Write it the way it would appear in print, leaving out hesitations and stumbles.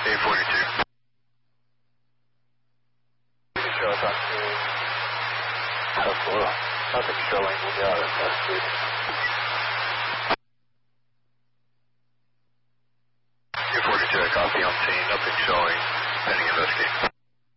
842. Show us on scene. Nothing showing. We got it. That's good. 842, I copy on scene. Nothing showing. Pending investigation.